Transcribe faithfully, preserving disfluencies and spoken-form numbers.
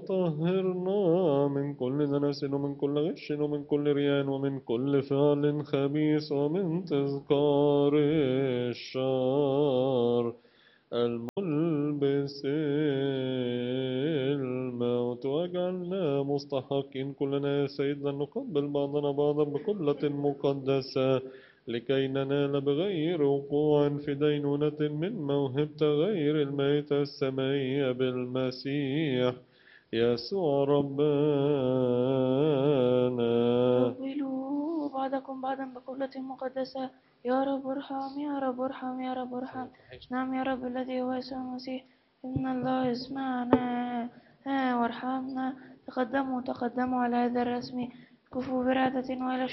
وطهرنا من كل دنس ومن كل غش ومن كل رياء ومن كل فعل خبيث ومن تذكار الشر الملبس الموت، واجعلنا مستحقين كلنا يا سيدنا نقبل بعضنا بعضا بقبلة مقدسة لكي ننال بغير وقوع في دينونة من موهبة غير الميتة السمائية بالمسيح يسوع ربنا. قبلوا بعضكم بعضا بقبلة مقدسة. يا رب ارحم، يا رب ارحم، يا رب ارحم. نعم يا رب الذي هو يسوع المسيح إن الله اسمعنا ها وارحمنا. تقدموا تقدموا على هذا الرسم، كفوا برعدة وإلى